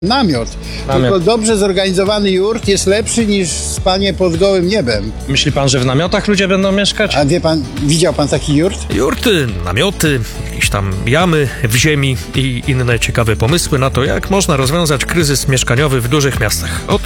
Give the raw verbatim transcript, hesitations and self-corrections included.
Namiot. Namiot. Tylko dobrze zorganizowany jurt jest lepszy niż spanie pod gołym niebem. Myśli pan, że w namiotach ludzie będą mieszkać? A wie pan, widział pan taki jurt? Jurty, namioty, jakieś tam jamy w ziemi i inne ciekawe pomysły na to, jak można rozwiązać kryzys mieszkaniowy w dużych miastach. O